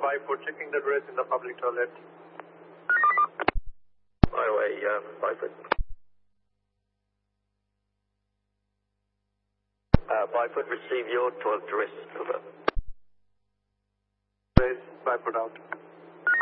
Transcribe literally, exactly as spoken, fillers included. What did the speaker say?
five foot, checking the dress in the public toilet. Highway, uh, five foot. Uh, five foot, receive your toilet dress. Over. Dress, five foot out.